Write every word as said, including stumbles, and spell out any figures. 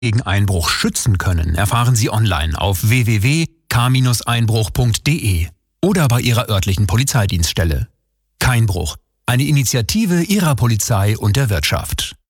gegen Einbruch schützen können, erfahren Sie online auf w w w punkt k einbruch punkt d e oder bei Ihrer örtlichen Polizeidienststelle. Kein Bruch. Eine Initiative Ihrer Polizei und der Wirtschaft.